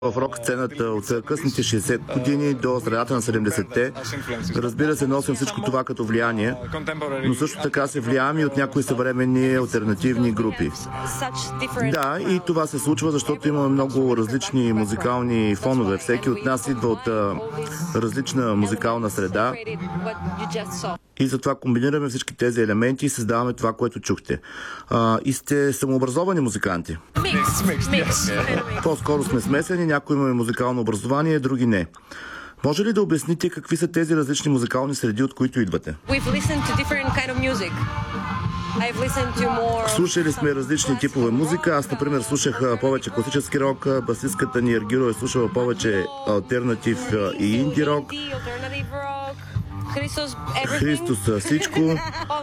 в рок сцената от късните 60 години до средата на 70-те. Разбира се, носим всичко това като влияние, но също така се влияем и от някои съвременни алтернативни групи. Да, и това се случва, защото имаме много различни музикални фонове. Всеки от нас идва от различна музикална среда и затова комбинираме всички тези елементи и създаваме това, което чухте. И сте самообразовани музиканти. По-скоро сме смесени, някои имаме музикално образование, други не. Може ли да обясните какви са тези различни музикални среди, от които идвате? Слушали сме различни типове музика. Аз, например, слушах повече класически рок, басистката ни Ергиро е слушала повече алтернатив и инди рок. Христос всичко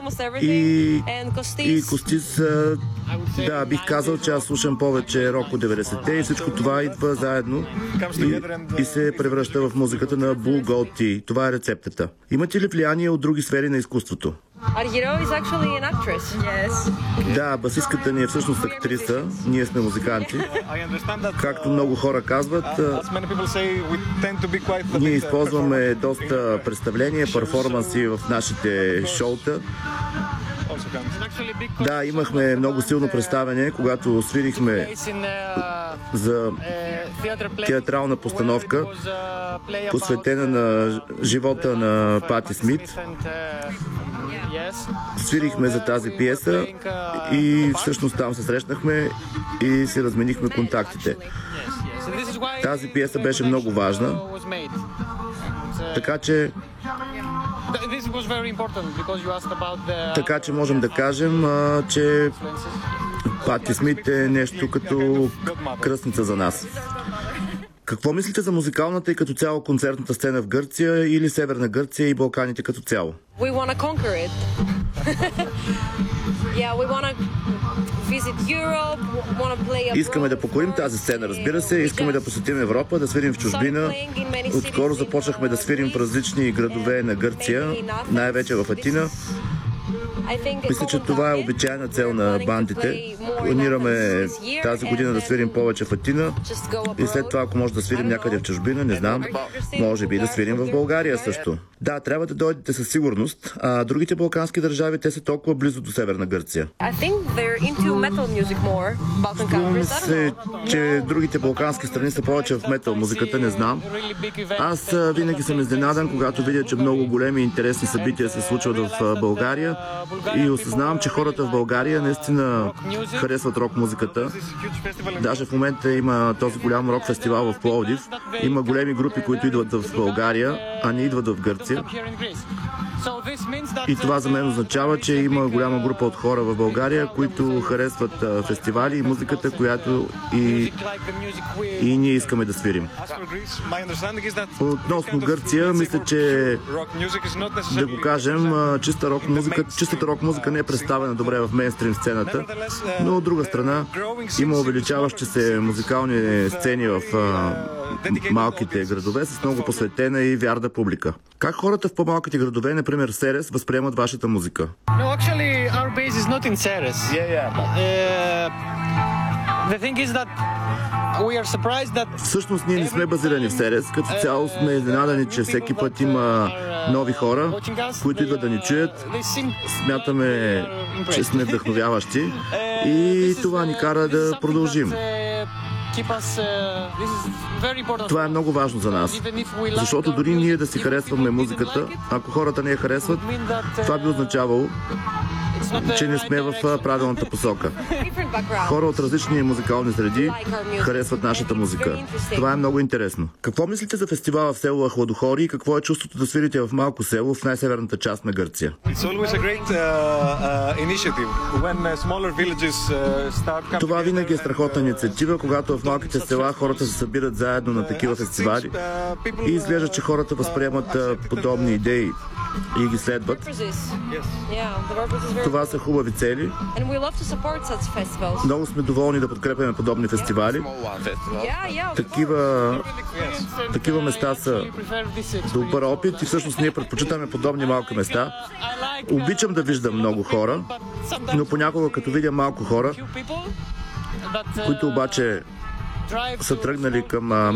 и Костис, да, бих казал, че аз слушам повече рок от 90-те и всичко това идва заедно и се превръща в музиката на Blue Gold Tea. Това е рецептата. Имате ли влияние от други сфери на изкуството? Да, басистката ни е всъщност актриса, ние сме музиканти. Както много хора казват, ние използваме доста представления, перформанси в нашите шоута. Да, имахме много силно представяне, когато свирихме за театрална постановка, посветена на живота на Пати Смит. Свирихме за тази пиеса и всъщност там се срещнахме и си разменихме контактите. Тази пиеса беше много важна, така че можем да кажем, че Пати Смит е нещо като кръстница за нас. Какво мислите за музикалната и като цяло концертната сцена в Гърция или Северна Гърция и Балканите като цяло? Искаме да покорим тази сцена, разбира се. Искаме да посетим Европа, да свирим в чужбина. Отскоро започнахме да свирим в различни градове на Гърция, най-вече в Атина. Мисля, че това е обичайна цел на бандите. Планираме тази година да свирим повече в Атина и след това, ако може да свирим някъде в чужбина, не знам, може би да свирим в България също. Да, трябва да дойдете със сигурност. А другите балкански държави, те са толкова близо до Северна Гърция. Струва се, че другите балкански страни са повече в метал музиката, не знам. Аз винаги съм изненадан, когато видя, че много големи и интересни събития се случват в България и осъзнавам, че хората в България наистина харесват рок музиката. Даже в момента има този голям рок фестивал в Пловдив. Има големи групи, които идват в България, а не идват в Гърция. И това за мен означава, че има голяма група от хора в България, които харесват фестивали и музиката, която и ние искаме да свирим. Относно Гърция, мисля, че да го кажем, чистата рок музика не е представена добре в мейнстрим сцената, но от друга страна има увеличаващи се музикални сцени в малките градове с много посветена и вярна публика. Как хората в по-малките градове, например Серес, възприемат вашата музика? Всъщност ние не сме базирани в Серес. Като цяло сме изненадани, че всеки път има нови хора, които идват да ни чуят. Смятаме, че сме вдъхновяващи и това ни кара да продължим. Това е много важно за нас, защото дори ние да си харесваме музиката, ако хората не я харесват, това би означавало, че не сме в правилната посока. Хора от различни музикални среди харесват нашата музика. Това е много интересно. Какво мислите за фестивала в село Ахладохори и какво е чувството да свирите в малко село в най-северната част на Гърция? Това винаги е страхотна инициатива, когато в малките села хората се събират заедно на такива фестивали и изглежда, че хората възприемат подобни идеи и ги следват. Това са хубави цели. Много сме доволни да подкрепяме подобни фестивали. Такива места са добър опит и всъщност ние предпочитаме подобни малки места. Обичам да виждам много хора, но понякога като видя малко хора, които обаче са тръгнали към